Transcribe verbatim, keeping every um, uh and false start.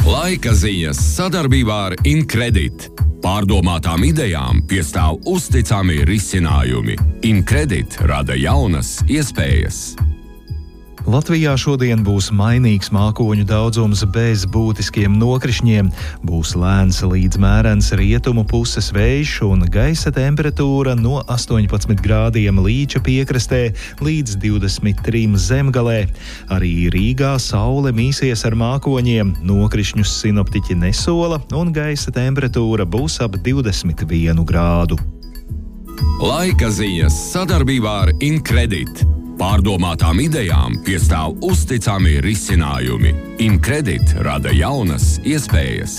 Laika ziņas sadarbībā ar Incredit. Pārdomātām idejām piestāv uzticami risinājumi. Incredit rada jaunas iespējas. Latvijā šodien būs mainīgs mākoņu daudzums bez būtiskiem nokrišņiem. Būs lēns līdz mērens rietumu puses vējš un gaisa temperatūra no astoņpadsmit grādiem Līča piekrastē līdz divdesmit trim zemgalē. Arī Rīgā saule mīsies ar mākoņiem, nokrišņus sinoptiķi nesola un gaisa temperatūra būs ap divdesmit vienu grādu. Laika ziņas sadarbībā ar Incredit. Pārdomātām idejām piestāv uzticami risinājumi. Incredit rada jaunas iespējas.